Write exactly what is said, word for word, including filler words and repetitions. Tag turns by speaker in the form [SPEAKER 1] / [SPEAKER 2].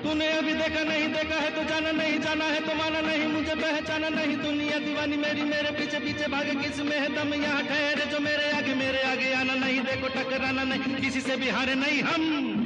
[SPEAKER 1] तूने अभी देखा नहीं, देखा है तो जाना नहीं, जाना है तो माना नहीं, मुझे पहचाना नहीं। दुनिया दीवानी मेरी, मेरे पीछे पीछे भागे, किस में है दम यहाँ ठहरे जो मेरे आगे, मेरे आगे आना नहीं। देखो टकराना नहीं, किसी से भी हारे नहीं हम।